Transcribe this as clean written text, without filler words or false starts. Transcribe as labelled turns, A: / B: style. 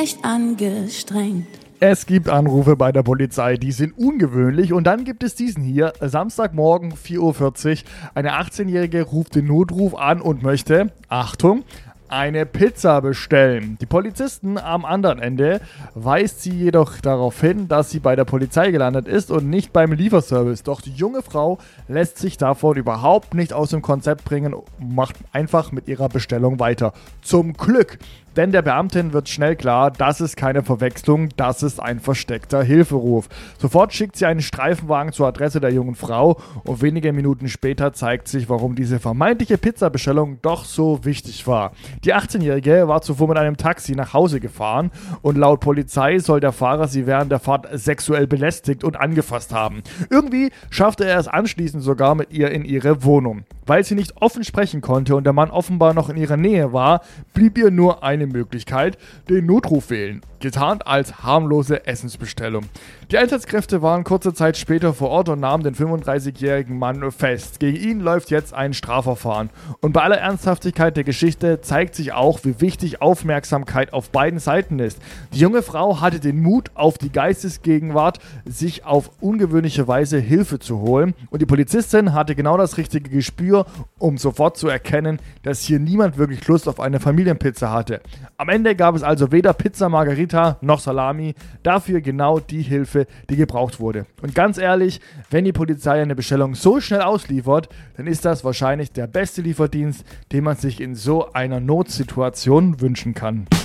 A: leicht angestrengt.
B: Es gibt Anrufe bei der Polizei, die sind ungewöhnlich und dann gibt es diesen hier, Samstagmorgen 4:40 Uhr. Eine 18-Jährige ruft den Notruf an und möchte, Achtung, eine Pizza bestellen. Die Polizisten am anderen Ende weist sie jedoch darauf hin, dass sie bei der Polizei gelandet ist und nicht beim Lieferservice. Doch die junge Frau lässt sich davon überhaupt nicht aus dem Konzept bringen und macht einfach mit ihrer Bestellung weiter. Zum Glück! Denn der Beamtin wird schnell klar, das ist keine Verwechslung, das ist ein versteckter Hilferuf. Sofort schickt sie einen Streifenwagen zur Adresse der jungen Frau und wenige Minuten später zeigt sich, warum diese vermeintliche Pizzabestellung doch so wichtig war. Die 18-Jährige war zuvor mit einem Taxi nach Hause gefahren und laut Polizei soll der Fahrer sie während der Fahrt sexuell belästigt und angefasst haben. Irgendwie schaffte er es anschließend sogar mit ihr in ihre Wohnung. Weil sie nicht offen sprechen konnte und der Mann offenbar noch in ihrer Nähe war, blieb ihr nur eine Möglichkeit, den Notruf wählen, getarnt als harmlose Essensbestellung. Die Einsatzkräfte waren kurze Zeit später vor Ort und nahmen den 35-jährigen Mann fest. Gegen ihn läuft jetzt ein Strafverfahren. Und bei aller Ernsthaftigkeit der Geschichte zeigt sich auch, wie wichtig Aufmerksamkeit auf beiden Seiten ist. Die junge Frau hatte den Mut, auf die Geistesgegenwart, sich auf ungewöhnliche Weise Hilfe zu holen. Und die Polizistin hatte genau das richtige Gespür, um sofort zu erkennen, dass hier niemand wirklich Lust auf eine Familienpizza hatte. Am Ende gab es also weder Pizza Margherita noch Salami, dafür genau die Hilfe, die gebraucht wurde. Und ganz ehrlich, wenn die Polizei eine Bestellung so schnell ausliefert, dann ist das wahrscheinlich der beste Lieferdienst, den man sich in so einer Notsituation wünschen kann.